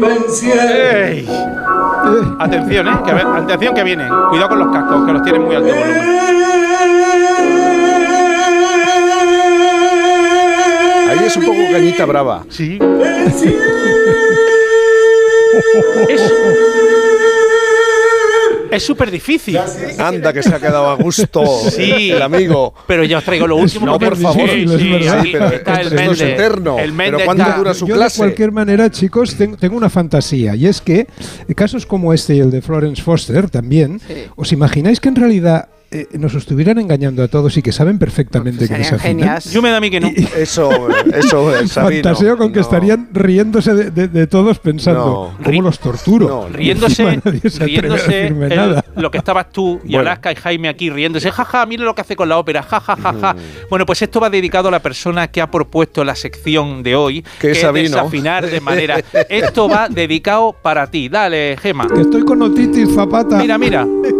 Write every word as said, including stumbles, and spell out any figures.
Ey. Atención, eh, que, atención que vienen. Cuidado con los cascos, que los tienen muy alto volumen. Ahí es un poco Cañita Brava. Sí. Es es súper difícil. Anda, que se ha quedado a gusto sí, el amigo. Pero ya os traigo lo último. No, por favor. Sí, sí, sí, sí, pero está esto, el esto es eterno. El pero ¿cuánto está, dura su yo clase? De cualquier manera, chicos, tengo, tengo una fantasía. Y es que casos como este y el de Florence Foster también, sí. ¿Os imagináis que en realidad Eh, nos estuvieran engañando a todos y que saben perfectamente que desafinan? Yo me da a mí que no. Y, eso, eso es fantaseo con que no. estarían riéndose de, de, de todos pensando, no. ¿cómo los torturo? No, riéndose, riéndose el, lo que estabas tú y bueno. Alaska y Jaime aquí riéndose, jaja, ja, mira lo que hace con la ópera, jajajaja. Ja, ja, ja. mm. Bueno, pues esto va dedicado a la persona que ha propuesto la sección de hoy, que, que es desafinar de manera. Esto va dedicado para ti. Dale, Gema. Que estoy con otitis, Zapata. Mira, mira.